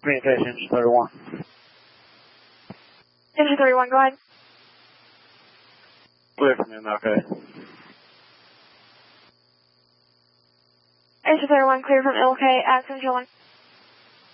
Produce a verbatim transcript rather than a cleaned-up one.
Communication, engine thirty-one. Engine thirty-one, go ahead. Clear from M L K. Engine thirty-one, clear from M L K at Central one.